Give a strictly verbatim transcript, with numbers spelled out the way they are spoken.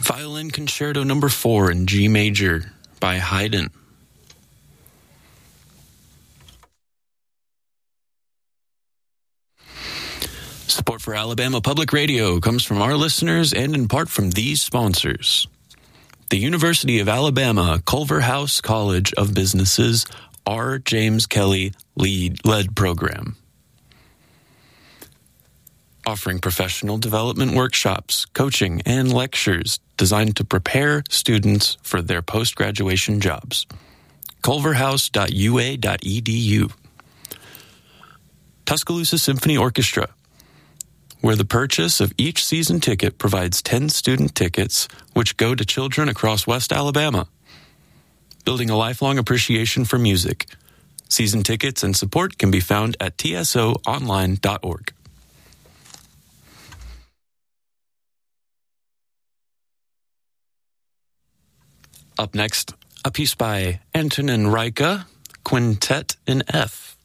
Violin Concerto Number four in G Major by Haydn. Support for Alabama Public Radio comes from our listeners and in part from these sponsors. The University of Alabama Culverhouse College of Business's R. James Kelly lead, led program. Offering professional development workshops, coaching, and lectures designed to prepare students for their post-graduation jobs. culverhouse dot u a dot e d u. Tuscaloosa Symphony Orchestra, where the purchase of each season ticket provides ten student tickets which go to children across West Alabama. Building a lifelong appreciation for music. Season tickets and support can be found at t s o online dot org. Up next, a piece by Antonin Reicha, Quintet in F.